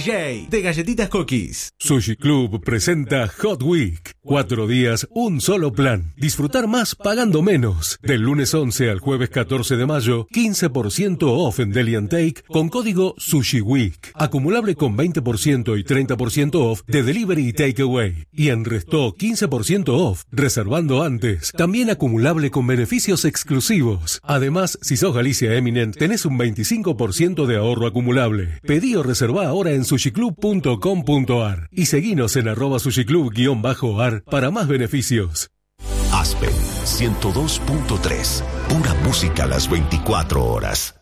DJ de Galletitas Cookies. Sushi Club presenta Hot Week. 4 días, un solo plan. Disfrutar más pagando menos. Del lunes 11 al jueves 14 de mayo, 15% off en Deli & Take con código Sushi Week. Acumulable con 20% y 30% off de delivery y takeaway. Y en Resto 15% off, reservando antes. También acumulable con beneficios exclusivos. Además, si sos Galicia Eminent, tenés un 25% de ahorro acumulable. Pedí o reservá ahora en sushiclub.com.ar y seguinos en @sushiclub_ar para más beneficios. Aspen 102.3, pura música a las 24 horas.